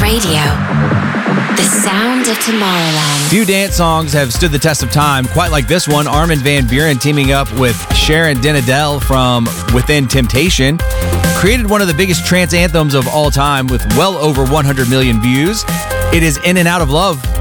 Radio. The sound of Tomorrowland. Few dance songs have stood the test of time, quite like this one. Armin van Buuren teaming up with Sharon Denadel from Within Temptation created one of the biggest trance anthems of all time with well over 100 million views. It is In and Out of Love